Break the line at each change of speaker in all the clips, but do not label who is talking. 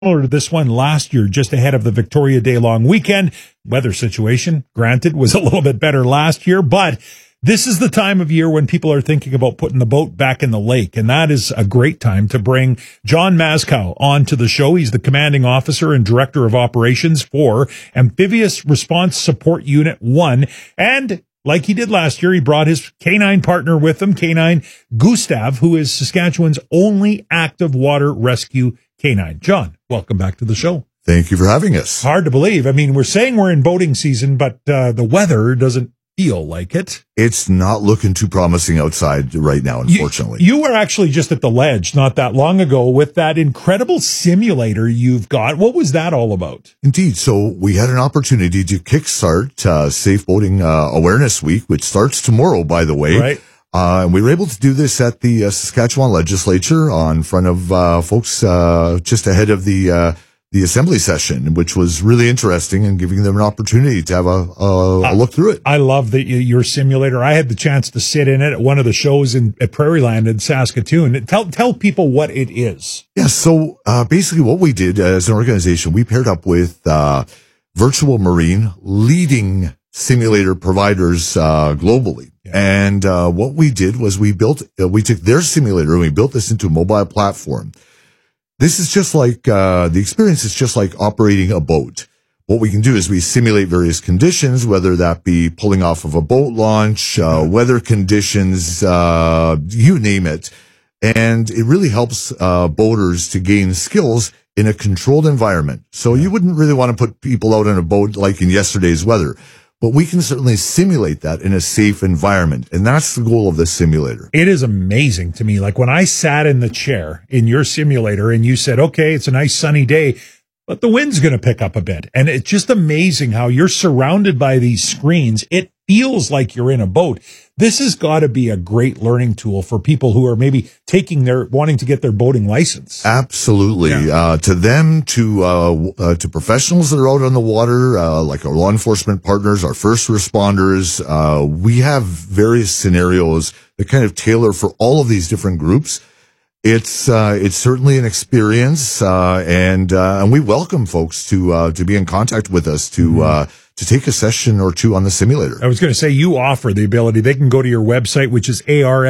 similar to this one last year, just ahead of the Victoria Day long weekend. Weather situation, granted, was a little bit better last year, but this is the time of year when people are thinking about putting the boat back in the lake, and that is a great time to bring John Maskow onto the show. He's the commanding officer and director of operations for Amphibious Response Support Unit 1, and like he did last year, he brought his canine partner with him, Canine Gustav, who is Saskatchewan's only active water rescue canine. John, welcome back to the show.
Thank you for having us.
Hard to believe. I mean, we're saying we're in boating season, but the weather doesn't feel like it.
It's not looking too promising outside right now, unfortunately.
You were actually just at the Ledge not that long ago with that incredible simulator you've got. What was that all about?
Indeed. So we had an opportunity to kickstart Safe Boating Awareness Week, which starts tomorrow, by the way.
Right.
And we were able to do this at the Saskatchewan Legislature in front of folks just ahead of the assembly session, which was really interesting and giving them an opportunity to have a look through it.
I love your simulator. I had the chance to sit in it at one of the shows at Prairieland in Saskatoon. Tell people what it is.
Yeah, so basically what we did as an organization, we paired up with Virtual Marine, leading simulator providers globally. Yeah. And what we did was we took their simulator and we built this into a mobile platform. This is just like, the experience is just like operating a boat. What we can do is we simulate various conditions, whether that be pulling off of a boat launch, weather conditions, you name it. And it really helps, boaters to gain skills in a controlled environment. So you wouldn't really want to put people out on a boat like in yesterday's weather. But we can certainly simulate that in a safe environment. And that's the goal of this simulator.
It is amazing to me. Like when I sat in the chair in your simulator and you said, okay, it's a nice sunny day, but the wind's going to pick up a bit. And it's just amazing how you're surrounded by these screens. It feels like you're in a boat. This has got to be a great learning tool for people who are maybe wanting to get their boating license.
Absolutely. Yeah. To them, to professionals that are out on the water, like our law enforcement partners, our first responders, we have various scenarios that kind of tailor for all of these different groups. It's certainly an experience, and we welcome folks to be in contact with us to take a session or two on the simulator.
I was going to say, you offer the ability. They can go to your website, which is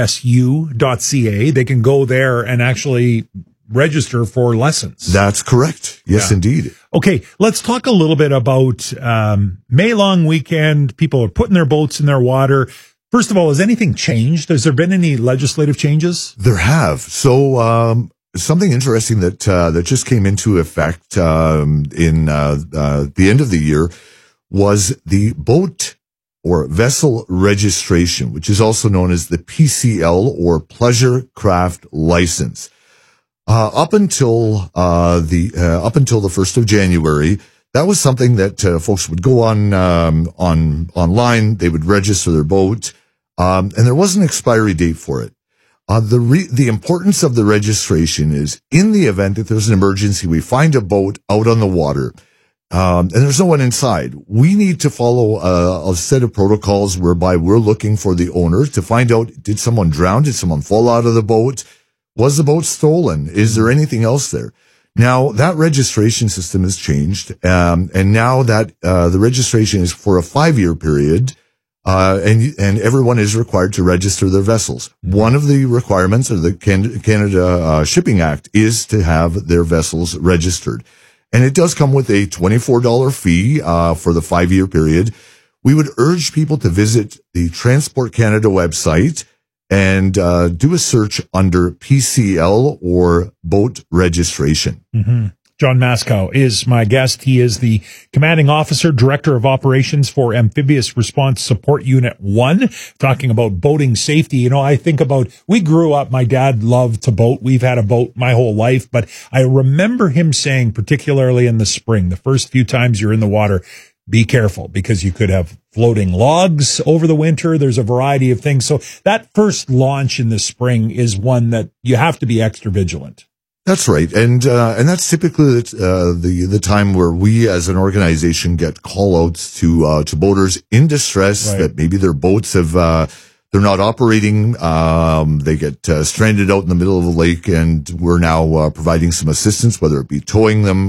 arsu.ca. They can go there and actually register for lessons.
That's correct. Yes, indeed.
Okay, let's talk a little bit about May long weekend. People are putting their boats in their water. First of all, has anything changed? Has there been any legislative changes?
There have. So, something interesting that just came into effect in the end of the year was the boat or vessel registration, which is also known as the PCL or Pleasure Craft License. Up until the 1st of January, that was something that folks would go online. They would register their boat, and there was an expiry date for it. The importance of the registration is in the event that there's an emergency, we find a boat out on the water, and there's no one inside. We need to follow a set of protocols whereby we're looking for the owner to find out, did someone drown? Did someone fall out of the boat? Was the boat stolen? Is there anything else there? Now, that registration system has changed, and now that the registration is for a 5-year period, and everyone is required to register their vessels. One of the requirements of the Canada Shipping Act is to have their vessels registered. And it does come with a $24 fee for the 5-year period. We would urge people to visit the Transport Canada website and do a search under PCL or boat registration.
Mm-hmm. John Maskow is my guest. He is the commanding officer, director of operations for Amphibious Response Support Unit 1, talking about boating safety. You know, I think about, we grew up, my dad loved to boat. We've had a boat my whole life, but I remember him saying, particularly in the spring, the first few times you're in the water, be careful because you could have floating logs over the winter. There's a variety of things. So that first launch in the spring is one that you have to be extra vigilant.
That's right. And that's typically the time where we as an organization get call outs to boaters in distress, right, that maybe their boats have they're not operating. They get stranded out in the middle of the lake, and we're now providing some assistance, whether it be towing them